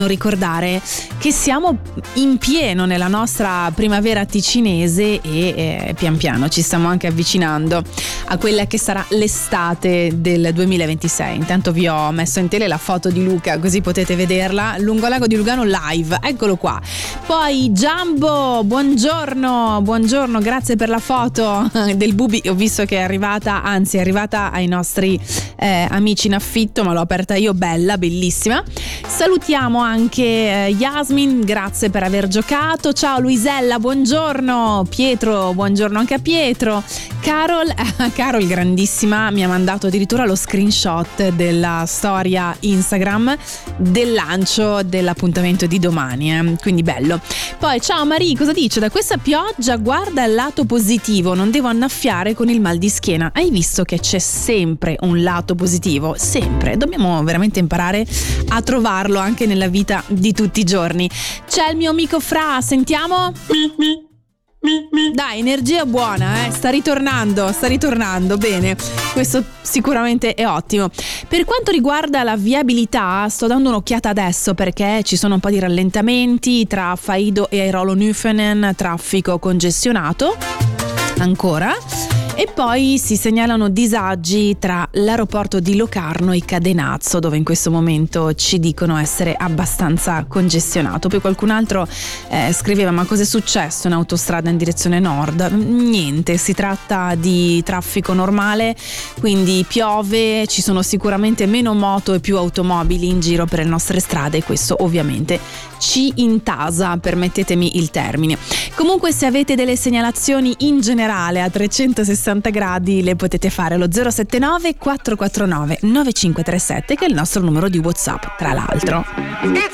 ricordare che siamo in pieno nella nostra primavera ticinese e pian piano ci stiamo anche avvicinando a quella che sarà l'estate del 2026. Intanto vi ho messo in tele la foto di Luca, così potete vederla, lungo lago di Lugano live, eccolo qua. Poi Giambo, buongiorno, grazie per la foto del Bubi, ho visto che è arrivata ai nostri amici in affitto, ma l'ho aperta io, bellissima. Salutiamo anche Yasmin, grazie per aver giocato. Ciao Luisella, buongiorno. Pietro, buongiorno anche a Pietro. Carol grandissima, mi ha mandato addirittura lo screenshot della storia Instagram del lancio dell'appuntamento di domani, quindi bello. Poi ciao Marie, cosa dice? Da questa pioggia guarda il lato positivo, non devo annaffiare con il mal di schiena. Hai visto che c'è sempre un lato positivo? Sempre, dobbiamo veramente imparare a trovarlo anche nella vita di tutti i giorni. C'è il mio amico Fra, sentiamo? Dai, energia buona, sta ritornando, bene, questo sicuramente è ottimo. Per quanto riguarda la viabilità, sto dando un'occhiata adesso perché ci sono un po' di rallentamenti tra Faido e Airolo-Nüfenen, traffico congestionato ancora. E poi si segnalano disagi tra l'aeroporto di Locarno e Cadenazzo, dove in questo momento ci dicono essere abbastanza congestionato. Poi qualcun altro scriveva: ma cos'è successo in autostrada in direzione nord? Niente, si tratta di traffico normale, quindi piove, ci sono sicuramente meno moto e più automobili in giro per le nostre strade e questo ovviamente ci intasa, permettetemi il termine. Comunque, se avete delle segnalazioni in generale a 360 gradi le potete fare allo 079 449 9537, che è il nostro numero di WhatsApp, tra l'altro.